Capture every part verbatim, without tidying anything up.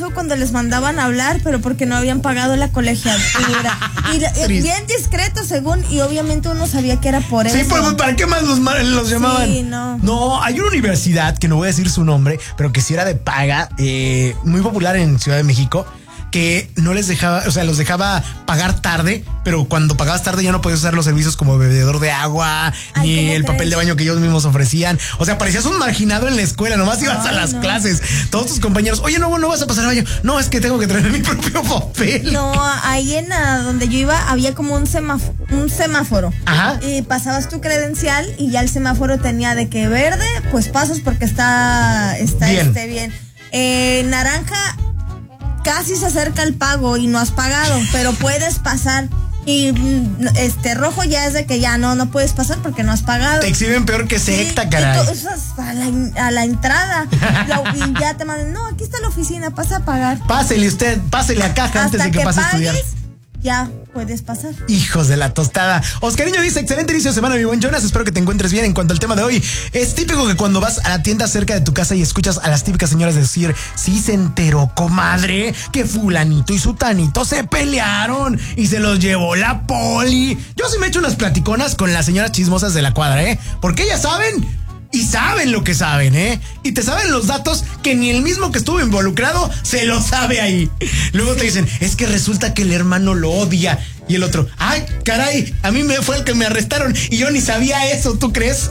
eso cuando les mandaban a hablar, pero porque no habían pagado la colegiatura. Y bien discreto según, y obviamente uno sabía que era por sí, eso. Sí, pues, ¿para qué más los, los llamaban? Sí, no. No, hay una universidad, que no voy a decir su nombre, pero que sí era de paga, eh, muy popular en Ciudad de México, que no les dejaba, o sea, los dejaba pagar tarde, pero cuando pagabas tarde ya no podías usar los servicios como bebedor de agua, Ay, ni el crees? papel de baño que ellos mismos ofrecían. O sea, parecías un marginado en la escuela, nomás ibas Ay, a las no. clases. Todos tus compañeros, oye, no, no vas a pasar al baño. No, es que tengo que traer mi propio papel. No, ahí en a, donde yo iba había como un semáforo, un semáforo. Ajá. Y pasabas tu credencial y ya el semáforo tenía de que verde, pues pasas porque está, está bien. Este, bien. Eh, naranja, casi se acerca el pago y no has pagado, pero puedes pasar. Y este rojo ya es de que ya no, no puedes pasar porque no has pagado. Te exhiben peor que secta, sí, caray. Y tú, eso es a, la, a la entrada. la, y ya te mandan, no, aquí está la oficina, pasa a pagar. Pásele usted, pásele a caja antes de que, que pase pagues, a estudiar. Ya puedes pasar. Hijos de la tostada. Oscariño dice, excelente inicio de semana, mi buen Jonas. Espero que te encuentres bien. En cuanto al tema de hoy, es típico que cuando vas a la tienda cerca de tu casa y escuchas a las típicas señoras decir, sí se enteró, comadre, que fulanito y sutanito se pelearon y se los llevó la poli. Yo sí me echo unas platiconas con las señoras chismosas de la cuadra, ¿eh? Porque ellas saben... Y saben lo que saben, ¿eh? Y te saben los datos que ni el mismo que estuvo involucrado se lo sabe ahí. Luego te dicen, es que resulta que el hermano lo odia. Y el otro, ay, caray, a mí me fue el que me arrestaron y yo ni sabía eso, ¿tú crees?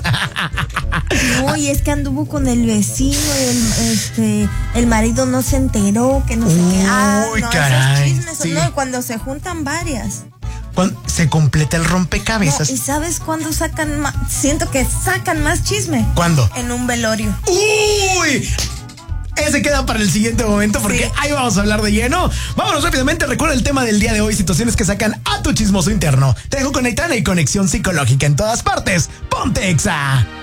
No, y es que anduvo con el vecino y el, este, el marido no se enteró, que no sé qué. Ah, Uy, no, caray. Esos chismes, Sí. no, cuando se juntan varias. Cuando se completa el rompecabezas. No, ¿y sabes cuándo sacan más? Siento que sacan más chisme. ¿Cuándo? En un velorio. ¡Uy! Ese queda para el siguiente momento porque sí. Ahí vamos a hablar de lleno. Vámonos rápidamente, recuerda el tema del día de hoy, situaciones que sacan a tu chismoso interno. Te dejo con Aitana y Conexión Psicológica en todas partes. ¡Ponte Exa!